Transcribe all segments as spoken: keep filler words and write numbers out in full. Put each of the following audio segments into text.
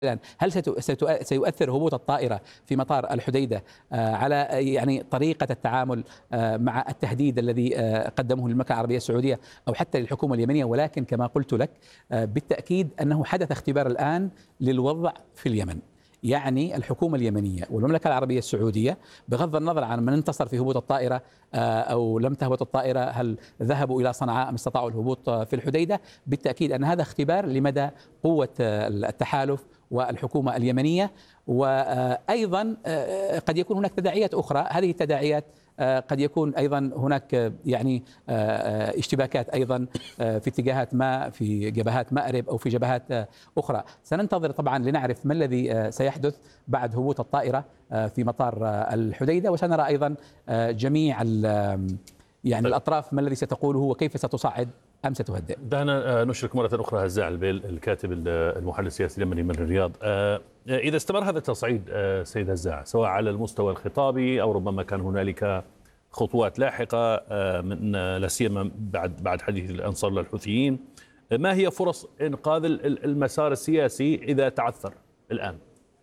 الآن هل سيؤثر هبوط الطائرة في مطار الحديدة على يعني طريقة التعامل مع التهديد الذي قدمه للمملكة العربية السعودية أو حتى للحكومة اليمنية؟ ولكن كما قلت لك بالتأكيد أنه حدث اختبار الآن للوضع في اليمن. يعني الحكومة اليمنية والمملكة العربية السعودية بغض النظر عن من انتصر في هبوط الطائرة أو لم تهبط الطائرة، هل ذهبوا إلى صنعاء أم استطاعوا الهبوط في الحديدة، بالتأكيد أن هذا اختبار لمدى قوة التحالف والحكومة اليمنية. وأيضا قد يكون هناك تداعيات أخرى، هذه التداعيات قد يكون أيضا هناك يعني اشتباكات أيضا في اتجاهات ما في جبهات مأرب أو في جبهات أخرى. سننتظر طبعا لنعرف ما الذي سيحدث بعد هبوط الطائرة في مطار الحديدة، وسنرى أيضا جميع يعني الأطراف ما الذي ستقوله وكيف ستصعد أم ستهدئ. دعنا نشرك مرة أخرى هزاع البيل الكاتب المحلل السياسي اليمني من الرياض. إذا استمر هذا التصعيد سيد هزاع سواء على المستوى الخطابي أو ربما كان هنالك خطوات لاحقة من لا سيما بعد بعد حديث الأنصار للحوثيين، ما هي فرص إنقاذ المسار السياسي إذا تعثر الآن؟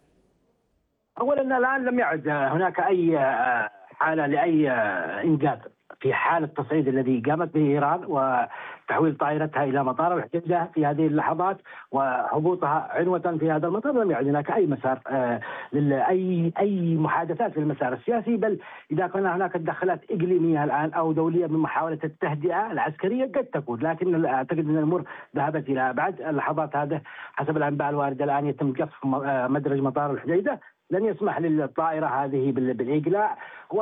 أولا الآن لم يعد هناك أي حالة لأي إنجاز في حال التصعيد الذي قامت به إيران وتحويل طائرتها إلى مطار الحديدة في هذه اللحظات وهبوطها عنوة في هذا المطار. لم يعد هناك أي مسار أي أي محادثات في المسار السياسي، بل إذا كان هناك تدخلات إقليمية الآن أو دولية من محاولة التهدئة العسكرية قد تكون، لكن أعتقد أن الأمور ذهبت إلى أبعد. اللحظات هذه حسب الأنباء الواردة الآن يتم قصف مدرج مطار الحديدة، لن يسمح للطائرة هذه بالإقلاع.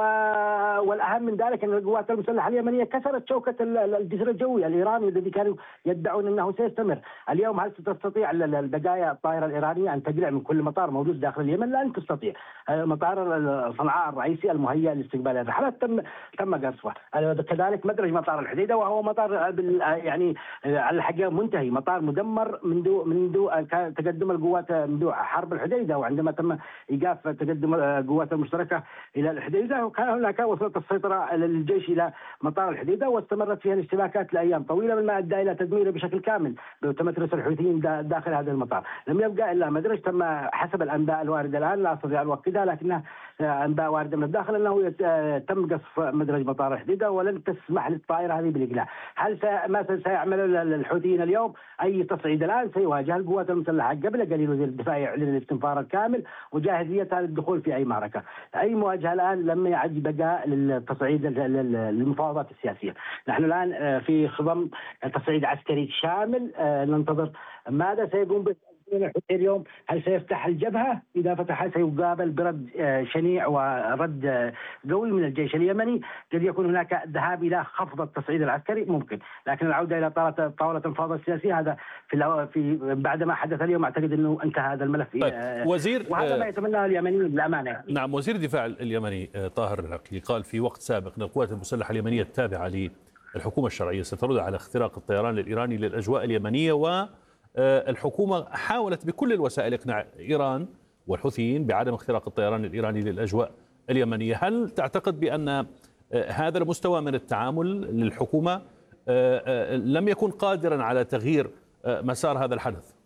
والأهم من ذلك أن القوات المسلحة اليمنية كسرت شوكة الجسر الجوي الإيراني الذي كانوا يدعون أنه سيستمر. اليوم هل ستستطيع البقايا الطائرة الإيرانية أن تقلع من كل مطار موجود داخل اليمن؟ لن تستطيع. مطار صنعاء الرئيسي المهيئ لاستقبال الرحلات تم تم قصفه، كذلك مدرج مطار الحديدة وهو مطار يعني على الحقيقة منتهي، مطار مدمر منذ منذ تقدم القوات منذ حرب الحديدة، وعندما تم إيقاف تقدم القوات المشتركة إلى الحديدة وكان هناك وصلت السيطرة للجيش إلى مطار الحديدة واستمرت فيها الاشتباكات لأيام طويلة مما أدى إلى تدميره بشكل كامل بتمترس الحوثيين داخل هذا المطار. لم يبقى إلا مدرج تم حسب الأنباء الواردة الآن، لا أستطيع أن أؤكدها لكنها أنباء واردة من الداخل أنه تم قصف مدرج مطار الحديدة ولن تسمح للطائرة هذه بالإقلاع. هل ما سيعمل الحوثيين اليوم؟ أي تصعيد الآن سيواجه القوات المسلحة. قبل قليل وزير الدفاع يعلن الاستنفار الكامل وجاهزيتها للدخول في أي معركة. أي مواجهة الآن لم يعد بقاء للتصعيد للمفاوضات السياسية. نحن الآن في خضم تصعيد عسكري شامل، ننتظر ماذا سيقوم به اليوم. هل سيفتح الجبهة؟ إذا فتح سيقابل برد شنيع ورد قوي من الجيش اليمني. قد يكون هناك ذهاب إلى خفض التصعيد العسكري ممكن، لكن العودة إلى طاولة طاولة المفاوضة السياسية هذا في في بعد ما حدث اليوم أعتقد أنه انتهى هذا الملف. طيب وزير وهذا ما يتمناه اليمنيين بالأمانة. نعم، وزير الدفاع اليمني طاهر العقيلي قال في وقت سابق أن القوات المسلحة اليمنية التابعة للحكومة الشرعية سترد على اختراق الطيران الإيراني للأجواء اليمنية، و الحكومة حاولت بكل الوسائل إقناع إيران والحوثيين بعدم اختراق الطيران الإيراني للأجواء اليمنية. هل تعتقد بأن هذا المستوى من التعامل للحكومة لم يكن قادرا على تغيير مسار هذا الحدث؟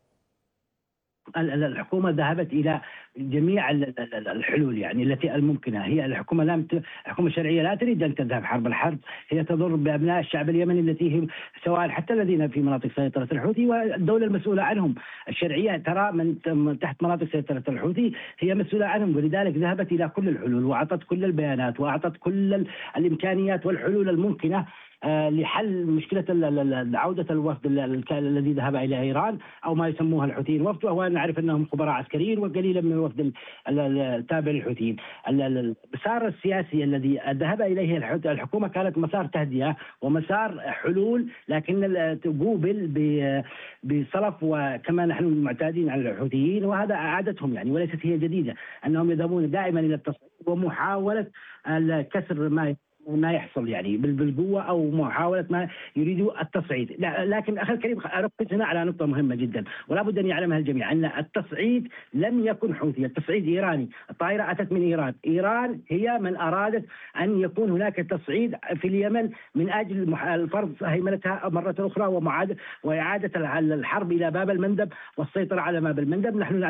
الحكومة ذهبت إلى جميع الحلول يعني التي الممكنة. هي الحكومة لم ت... الحكومة الشرعية لا تريد أن تذهب حرب الحرب، هي تضر بأبناء الشعب اليمني التي هم سواء حتى الذين في مناطق سيطرة الحوثي والدولة المسؤولة عنهم. الشرعية ترى من تحت مناطق سيطرة الحوثي هي مسؤولة عنهم، ولذلك ذهبت إلى كل الحلول وأعطت كل البيانات وأعطت كل الإمكانيات والحلول الممكنة لحل مشكلة عودة الوفد الذي ذهب إلى إيران أو ما يسموها الحوثيين وفد، وهو نعرف أنهم خبراء عسكريين وقليلا من الوفد التابع للحوثيين. المسار السياسي الذي ذهب إليه الحكومة كانت مسار تهدئة ومسار حلول، لكن قوبل بصلف وكما نحن معتادين على الحوثيين، وهذا عادتهم يعني وليست هي جديدة أنهم يذهبون دائما إلى التصعيد ومحاولة كسر ما ما يحصل يعني بالقوه او محاوله ما يريدوا التصعيد. لكن اخي الكريم اركز هنا على نقطه مهمه جدا ولا بد ان يعلمها الجميع، ان التصعيد لم يكن حوثي، التصعيد ايراني، الطائره اتت من ايران، ايران هي من ارادت ان يكون هناك تصعيد في اليمن من اجل الفرض هيمنتها مره اخرى ومعاد واعاده الحرب الى باب المندب والسيطره على باب المندب. نحن